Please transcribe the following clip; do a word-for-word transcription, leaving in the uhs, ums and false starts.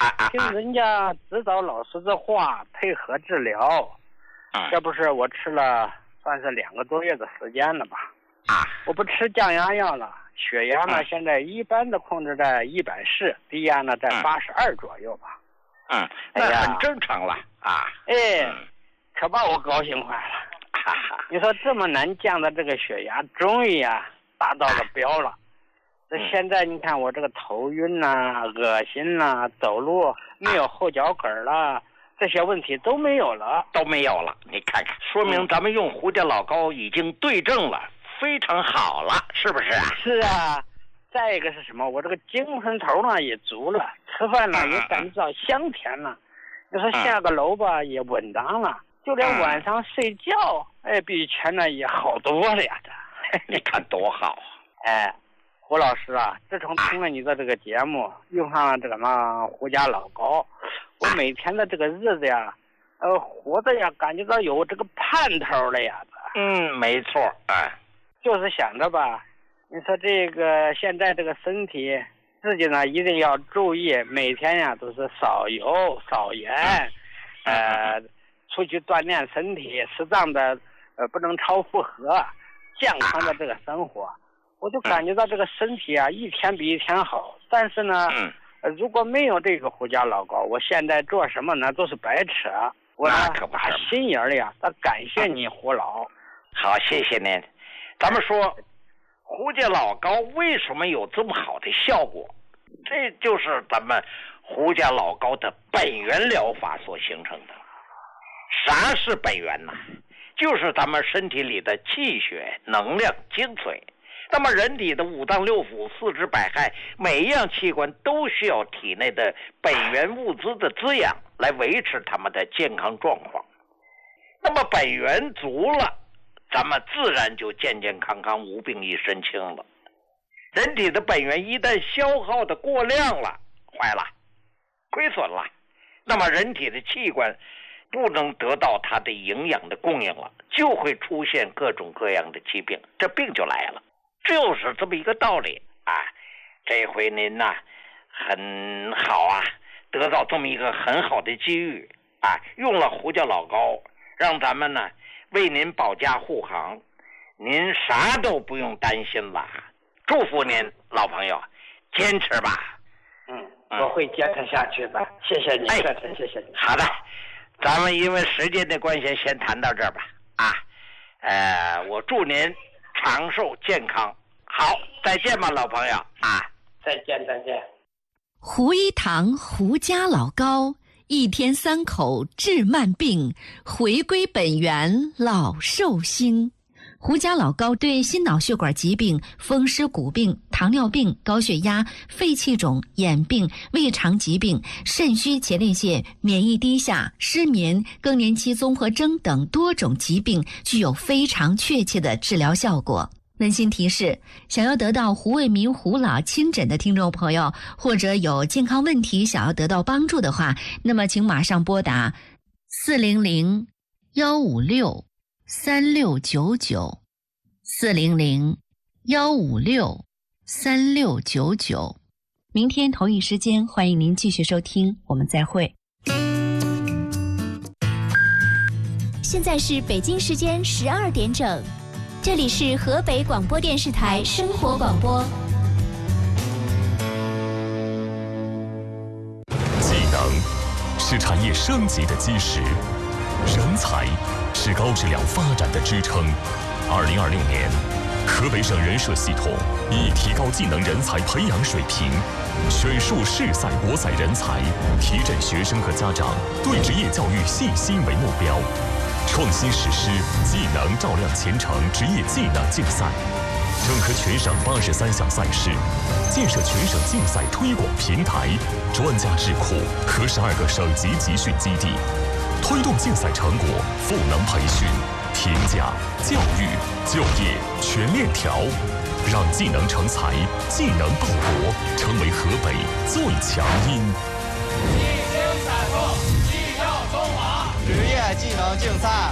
听人家指导老师的话，配合治疗。这不是我吃了算是两个多月的时间了吧？ 啊， 我不吃降压药了，血压呢、嗯、现在一般的控制在一百四，低压呢在八十二左右吧。 嗯，那很正常了啊。 哎，嗯、可把我高兴坏了。哈哈，你说这么难降的这个血压，终于呀、啊、达到了标了。这现在你看我这个头晕呐、啊、恶心呐、啊、走路没有后脚跟了。这些问题都没有了， 都没有了。你看看，说明咱们用胡家老高已经对症了，非常好了，是不是啊？ 是啊。再一个是什么？我这个精神头呢也足了，吃饭呢也感觉到香甜了。你说下个楼吧也稳当了，就连晚上睡觉，哎，比以前呢也好多了呀。这你看多好！ 哎，胡老师啊，自从听了你的这个节目，用上了这个嘛胡家老高。我每天的这个日子呀，呃，活着呀，感觉到有这个盼头了呀。 嗯，没错，哎， 就是想着吧，你说这个现在这个身体，自己呢一定要注意，每天呀都是少油少盐，呃，出去锻炼身体，适当的呃不能超负荷，健康的这个生活，我就感觉到这个身体啊一天比一天好。但是呢。 嗯如果没有这个胡家老高，我现在做什么呢都是白扯。我呢打心眼里啊，他感谢你胡老。 好，谢谢您。咱们说胡家老高为什么有这么好的效果？这就是咱们胡家老高的本源疗法所形成的。啥是本源呢？就是咱们身体里的气血、能量、精髓。那么人体的五脏六腑、四肢百骸，每一样器官都需要体内的本源物质的滋养来维持它们的健康状况。那么本源足了，咱们自然就健健康康、无病一身轻了。人体的本源一旦消耗的过量了，坏了，亏损了，那么人体的器官不能得到它的营养的供应了，就会出现各种各样的疾病，这病就来了。就是这么一个道理啊！这回您呐、啊、很好啊，得到这么一个很好的机遇啊，用了胡家老高，让咱们呢为您保驾护航，您啥都不用担心了。祝福您，老朋友，坚持吧。 嗯，我会坚持下去的。谢谢你， 哎， 谢谢你。 好的，咱们因为时间的关系，先谈到这儿吧。啊，呃，我祝您长寿健康。好，再见吧，老朋友啊！ 再见，再见。 胡一堂胡家老高，一天三口治慢病，回归本源老寿星。胡家老高对心脑血管疾病、风湿骨病、糖尿病、高血压、肺气肿、眼病、胃肠疾病、肾虚前列腺、免疫低下、失眠、更年期综合征等多种疾病具有非常确切的治疗效果。温馨提示，想要得到胡卫民胡老亲诊的听众朋友，或者有健康问题想要得到帮助的话，那么请马上拨打四零零幺五六三六九九四零零幺五六三六九九。明天同一时间，欢迎您继续收听，我们再会。 现在是北京时间十二点整。这里是河北广播电视台生活广播。 技能是产业升级的基石，人才是高质量发展的支撑。二零二六年，河北省人社系统以提高技能人才培养水平，选树试赛博采人才，提振学生和家长对职业教育信心为目标。创新实施技能照亮前程职业技能竞赛，整合全省八十三项赛事，建设全省竞赛推广平台、专家智库和十二个省级集训基地，推动竞赛成果赋能培训、评价、教育、就业全链条，让技能成才、技能报国成为河北最强音。 一经采购，技要中华。职业技能竞赛